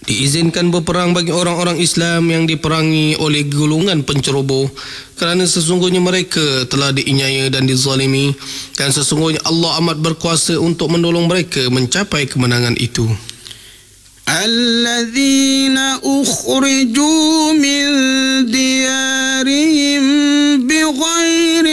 Diizinkan berperang bagi orang-orang Islam yang diperangi oleh golongan penceroboh, kerana sesungguhnya mereka telah diiniaya dan dizalimi, dan sesungguhnya Allah amat berkuasa untuk menolong mereka mencapai kemenangan itu. الذين أخرجوا من ديارهم